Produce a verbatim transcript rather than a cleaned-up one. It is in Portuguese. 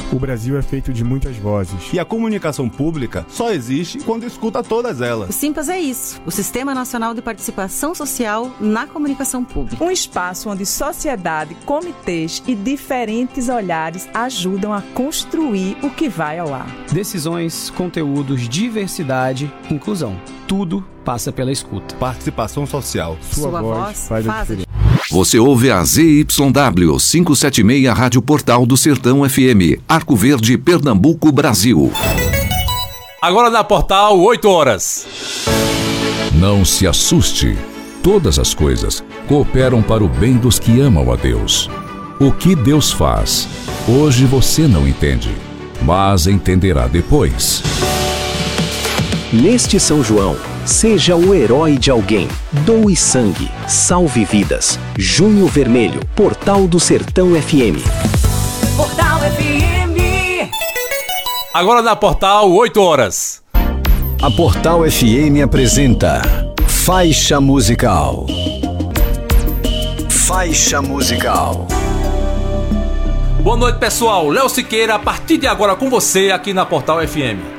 O Brasil é feito de muitas vozes. E a comunicação pública só existe quando escuta todas elas. O Simpas é isso, o Sistema Nacional de Participação Social na Comunicação Pública. Um espaço onde sociedade, comitês e diferentes olhares ajudam a construir o que vai ao ar. Decisões, conteúdos, diversidade, inclusão. Tudo passa pela escuta. Participação social. Sua, Sua voz, voz faz a diferença. Você ouve a Z Y W quinhentos e setenta e seis Rádio Portal do Sertão F M, Arco Verde, Pernambuco, Brasil. Agora na Portal, oito horas. Não se assuste. Todas as coisas cooperam para o bem dos que amam a Deus. O que Deus faz, hoje você não entende, mas entenderá depois. Neste São João, seja o herói de alguém. Doe sangue, salve vidas. Junho Vermelho, Portal do Sertão F M. Portal F M. Agora na Portal, oito horas. A Portal F M apresenta Faixa Musical. Faixa Musical. Boa noite, pessoal. Léo Siqueira, a partir de agora com você aqui na Portal F M.